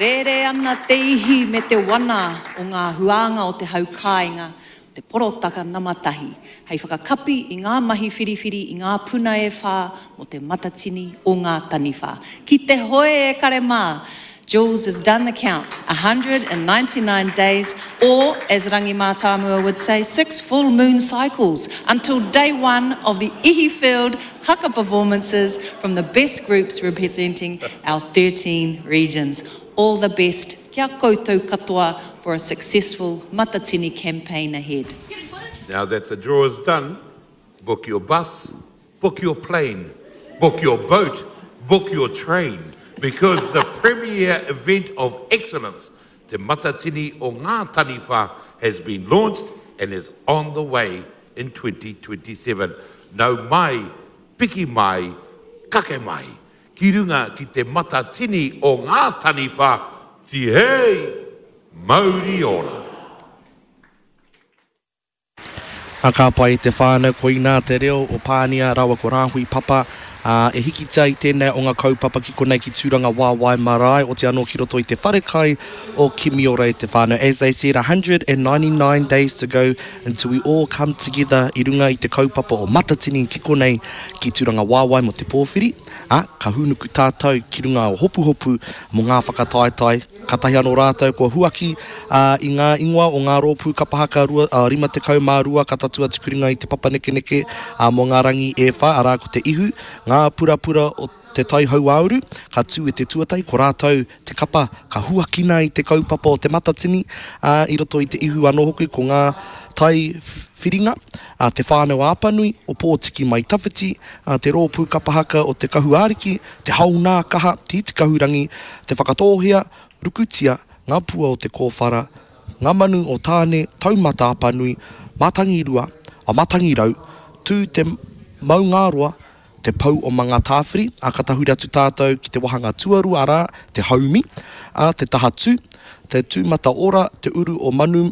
Rere ana te ihi me te wana o ngā huanga o te haukāinga, te porotaka namatahi, hei whakakapi i ngā mahi whiriwhiri i ngā puna e whā o te matatini o ngā taniwha. Ki te hoe e kare mā, Jules has done the count, 199 days, or as Rangi Mātāmua would say, 6 full moon cycles until day 1 of the Ihi Field haka performances from the best groups representing our 13 regions. All the best, kia koutou katoa for a successful Matatini campaign ahead. Now that the draw is done, book your bus, book your plane, book your boat, book your train, because the premier event of excellence, Te Matatini o Ngā Taniwha, has been launched and is on the way in 2027. Nau mai, piki mai, kake mai, ki runga ki te Matatini o Ngā Taniwha, ti hei, mauri ora. A ka pai te whānau ko ina te reo o Pānia rawa ko Rāhui Papa. E hiki tai tēnei o ngā kaupapa ki konei ki tūranga wāwai marae o te anō ki roto i te wharekai o Kimi Ora i te whānau. As they said, 199 days to go until we all come together i runga i te kaupapa o Matatini ki konei ki tūranga wāwai mo te pōwhiri. Ka hunuku tātou ki runga o hopu hopu mo ngā whakataetai. Katahi anō rātou kua huaki i ngā ingoa o ngā rōpū kapahaka rima te kaumārua ka tatua tukuringa i te papa neke neke mo ngā rangi e wha arā ko te ihu. Ngā pura o te tai hauauru, ka tū e te tuatai, ko rātou te kapa, ka huakina i te kaupapa o te Matatini, i roto i te ihu anō hoki ko ngā tai whiringa, te whānau āpanui, o pōtiki mai tawhiti, te rōpū kapahaka o te kahuāriki, te haunā kaha, te iti kahurangi, te whakatōhea, rukutia, ngā pua o te kōwhara, ngā manu o tāne, taumata āpanui, matangirua, matangirau, tū te maungaroa, te pau o mga tāwhiri, ka tahuri atu tātou ki te wahanga tuaru arā, te haumi, te taha tū, te tūmata ora, te uru o manu,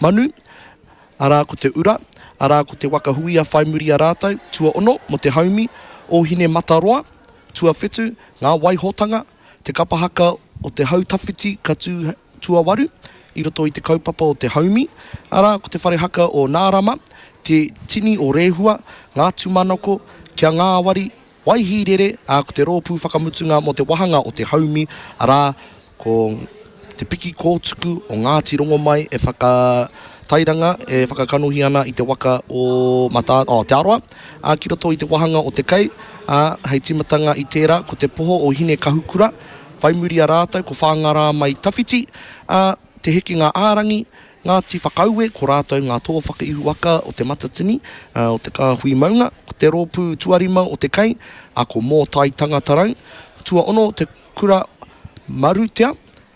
arā ko te ura, arā ko te wakahuia whaimuri a rātou, tua ono mo te haumi, o hine mataroa, tua whetu, ngā waihotanga, te kapahaka o te hautawhiti ka tua waru, i roto i te kaupapa o te haumi, arā ko te wharehaka o Nārama, te tini o rehua, ngā tūmanoko, kia ngā wari, waihirere, ko te rōpū whakamutunga mo te wahanga o te haumi, arā ko te piki kōtuku o Ngāti Rongomai e whakatairanga, e whakakanohi ana i te waka o te aroa, ki roto i te wahanga o te kei, hei timatanga i tērā, ko te poho o hine kahukura, whaimuri a rātou, ko whāngara mai tawhiti, te heki ngā ārangi, Ngāti whakaue, ko rātou ngā tō whakaihu waka o te Matatini, o te kāhui maunga, ko te rōpū tuarima o te kei, ko mō tai tangatarau, tua ono te kura marutea,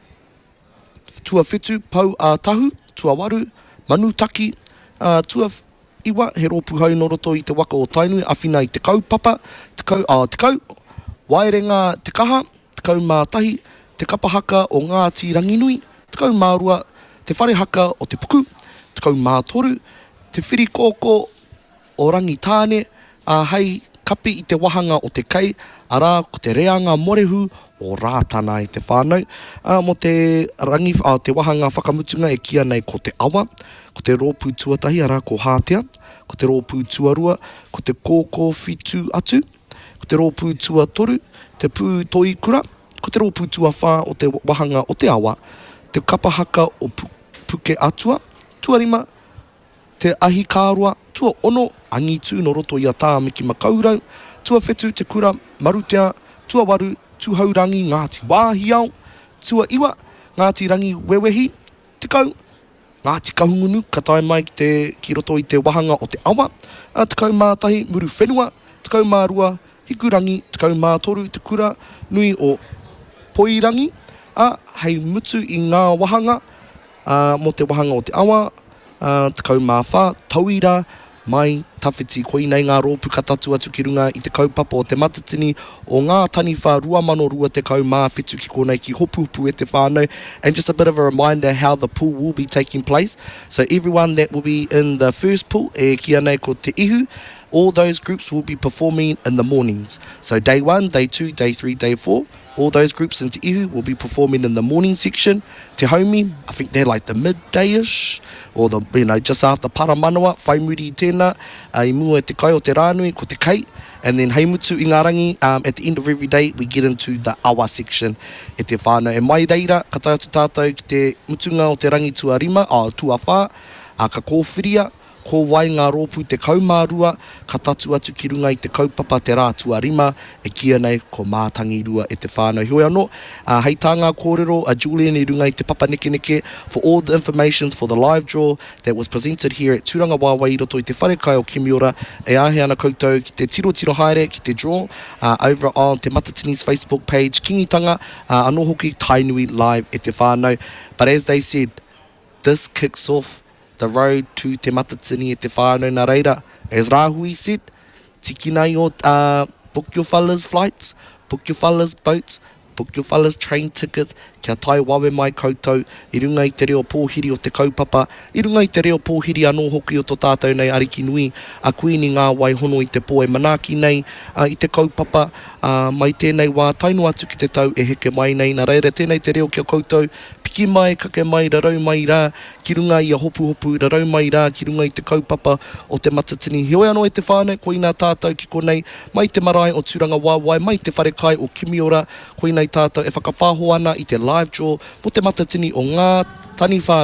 tua whetu pau a tahu, tua waru, manutaki, tua iwa, he rōpū hau no roto i te waka o tainui, awhina i te kaupapa, te kau, wairenga te kaha, te kau mātahi, te kapahaka o Ngāti Ranginui, te kau mārua, te wharehaka o te puku, te kau mātoru, te whirikōko o rangi tāne, hei kapi i te wahanga o te kei, arā ko te reanga morehu o rātana i te whānau. Mo te rangi, te wahanga whakamutunga e kia nei ko te awa, ko te rōpū tuatahi arā ko hātea, ko te rōpū tuarua, ko te kōkō whitu atu, ko te rōpū tuatoru, te pū toikura, ko te rōpū tuawha o te wahanga o te awa, te kapahaka o puke atua, tuarima, te ahi kārua, tua ono, angitu no roto i a tāmiki makaurau, tua whetu te kura marutea, tua waru, tūhaurangi Ngāti Wāhiao, tua iwa, Ngāti Rangi Wewehi, te kau, Ngāti Kahungunu, ka tae mai ki roto i te wahanga o te awa, te kau mātahi muru whenua, te kau mārua, hikurangi, te kau mātoru, te kura nui o Poirangi, hei mutu i ngā wahanga, mo te wahanga o te awa, te kau mawha, tauira, mai, tawhiti, koe nei ngā rōpū ka tatu atu ki runga i te kaupapa o te Matatini o ngā taniwha rua mano rua te kau mā whetu ki konei ki hopu hopu e te whānau. And just a bit of a reminder how the pool will be taking place. So everyone that will be in the first pool, kia nei ko te ihu, all those groups will be performing in the mornings. So day 1, day 2, day 3, day 4, all those groups in Te Ihu will be performing in the morning section. Te Haumi, I think they're like the midday-ish, or the, just after Paramanua, whaimuri i tēnā, I mua te kai o te rānui, ko te kai, and then heimutu i ngā rangi, at the end of every day, we get into the awa section e te whānau. E mai reira, ka tai atu tātou ki te mutunga o te rangi tuarima, tuawha, ka kōwhiria, ko wai ngā rōpū te kaumārua, ka tatu atu ki runga i te kaupapa te rā tuarima, e kia nei ko mātangi rua e te whānau. Hoi anō, hei tā ngā kōrero, Julian i runga i te papa neke neke, for all the information for the live draw that was presented here at Tūranga Wāwai i roto i te wharekai o Kimiora, e ahe ana koutou ki te tiro haere, ki te draw, over on te Matatini's Facebook page, Kingitanga, anō hoki Tainui live e te whānau. But as they said, this kicks off the road to te Matatini e te whānau nā reira. As Rahui said, tiki nei o book your fellas flights, book your fellas boats, book your fellas train tickets, kia tai wawe mai koutou, i runga i te reo pōhiri o te kaupapa, i runga i te reo pōhiri anō hoki o tō tātou nei ariki nui, a kuini ngā wai hono i te pō e manaki nei, i te kaupapa, mai tēnei wā tainu atu ki te tau e heke mai nei, nā reira tēnei te reo kia koutou, piki mai, kake mai, rarau mai rā, ki runga i a hopu hopu, rarau mai rā, ki runga i te kaupapa o te Matatini. Hioi anō e te whānau, ko ina tātou ki konei, mai te marae o Tūranga Wāwai, mai te wharekai o Kimiora, ko ina tātou e whakapāho ana i te live draw mo te Matatini o ngā taniwha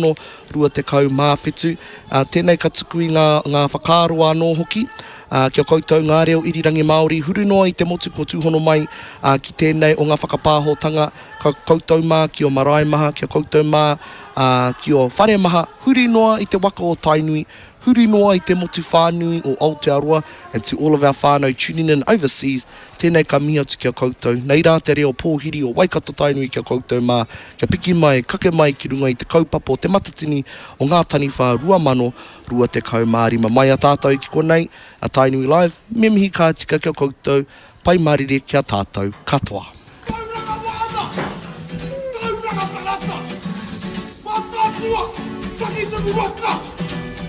2024 māwhetu. Tēnei ka tuku i ngā whakāroa anō hoki. Kia koutou ngā reo irirangi Māori, huru noa i te motu ko tūhono mai ki tēnei o ngā whakapāhotanga, ka koutou mā ki o marae maha, kia koutou mā ki o whare maha, huri noa i te waka o Tainui, huri noa i te motu whānui o Aotearoa, and to all of our whānau tuning in overseas, tēnei ka mihi atu kia koutou. Nei rā te reo pōhiri o Waikato Tainui kia koutou mā, kia piki mai, kake mai ki runga i te kaupapa o te Matatini o ngā taniwha 2024. Mai a tātou ki konei, a Tainui Live, me mihi ka tika kia koutou, pai marire kia tātou, katoa. Tauranga waana! Tauranga parata! Mātātua! Taki tamu waka!